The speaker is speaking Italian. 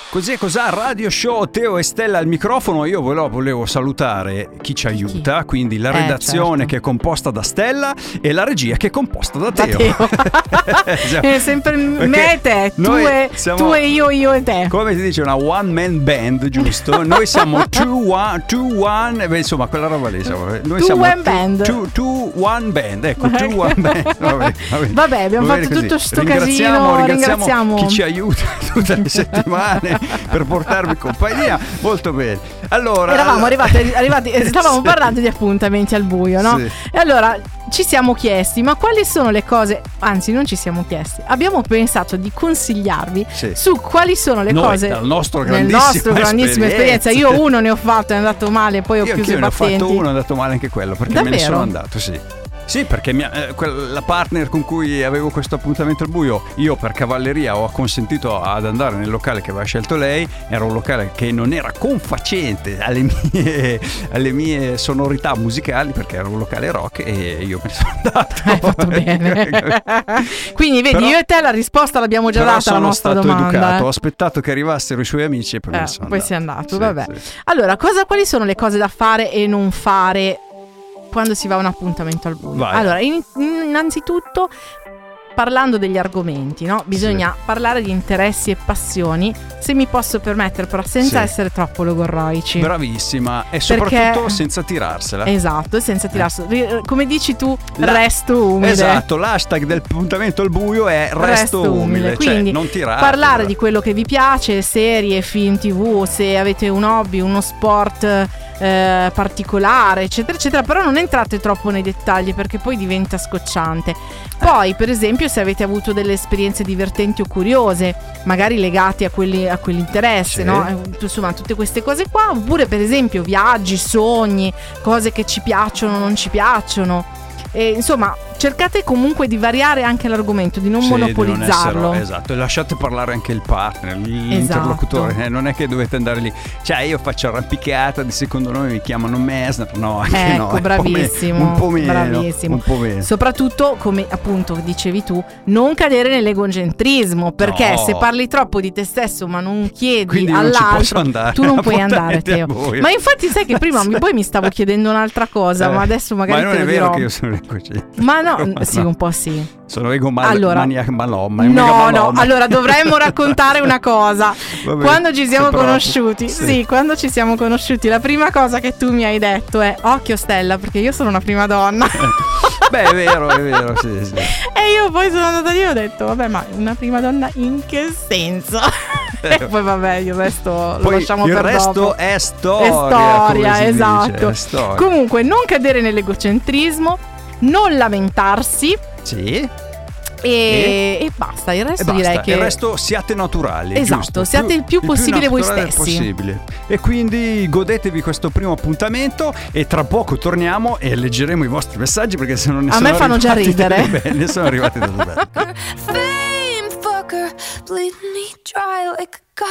Così è cos'ha Radio Show, Teo e Stella al microfono. Io volevo salutare chi ci aiuta, quindi la redazione che è composta da Stella e la regia che è composta da Teo. È sempre me e te, tu e io e te. Come si dice, una one man band, giusto? Noi siamo two one, insomma quella roba lì. Noi siamo two one band, ecco, two one band. Vabbè, abbiamo fatto tutto sto casino. Ringraziamo chi ci aiuta tutte le settimane per portarvi compagnia. Molto bene. Allora, eravamo arrivati stavamo parlando di appuntamenti al buio, no? Sì. E allora ci siamo chiesti, ma quali sono le cose, anzi non ci siamo chiesti, abbiamo pensato di consigliarvi su quali sono le cose nel nostro grandissima esperienza. Io uno ne ho fatto, è andato male, poi ho chiuso i battenti. Io ne ho fatto uno, è andato male anche quello, perché davvero? Me ne sono andato, Sì, perché la partner con cui avevo questo appuntamento al buio, io per cavalleria ho acconsentito ad andare nel locale che aveva scelto lei. Era un locale che non era confacente alle mie sonorità musicali, perché era un locale rock, e io me ne sono andato. Hai fatto bene. Quindi vedi, io e te la risposta l'abbiamo già data alla nostra domanda. Sono stato educato, ho aspettato che arrivassero i suoi amici e poi me ne sono poi andato. sei andato, Sì, vabbè. Sì. Allora, quali sono le cose da fare e non fare quando si va a un appuntamento al buio? Vai. Allora, innanzitutto, parlando degli argomenti, no? Bisogna parlare di interessi e passioni, se mi posso permettere, però senza essere troppo logorroici. Bravissima, e soprattutto senza tirarsela. Esatto, senza tirarsela. Come dici tu, resto umile. Esatto, l'hashtag del appuntamento al buio è resto umile. Quindi non tirare. Parlare di quello che vi piace, serie, film, TV, se avete un hobby, uno sport particolare, eccetera eccetera, però non entrate troppo nei dettagli, perché poi diventa scocciante. Poi, per esempio, se avete avuto delle esperienze divertenti o curiose, magari legate a quell'interesse, no? Insomma, tutte queste cose qua. Oppure, per esempio, viaggi, sogni, cose che ci piacciono o non ci piacciono. E, insomma, cercate comunque di variare anche l'argomento, di non monopolizzarlo. Esatto, e lasciate parlare anche il partner, l'interlocutore. Non è che dovete andare lì, cioè io faccio arrampicata, di secondo nome mi chiamano Mesner. No, anche no. Bravissimo, un po' meno, bravissimo. Un po' meno. Soprattutto, come appunto dicevi tu, non cadere nell'egocentrismo, perché se parli troppo di te stesso ma non chiedi all'altro, tu non puoi andare, Teo. Ma infatti sai che prima poi mi stavo chiedendo un'altra cosa, ma adesso magari te lo dirò. Ma non è vero che io sono egocentrico. Ma no, sì, un po' sì. Sono malomma. No, allora dovremmo raccontare una cosa. Vabbè, quando ci siamo conosciuti, quando ci siamo conosciuti, la prima cosa che tu mi hai detto è: occhio Stella, perché io sono una prima donna. Beh, è vero, sì. E io poi sono andata lì e ho detto: vabbè, ma una prima donna in che senso? E poi vabbè, il resto lo lasciamo per dopo. Il resto è storia, esatto. Dice, storia. Comunque, non cadere nell'egocentrismo, non lamentarsi. Sì. E basta, il resto direi che il resto siate naturali. Esatto, giusto? siate il più possibile voi stessi. Possibile. E quindi godetevi questo primo appuntamento, e tra poco torniamo e leggeremo i vostri messaggi, perché se non ne sono fanno già ridere. Ne sono arrivati da bene.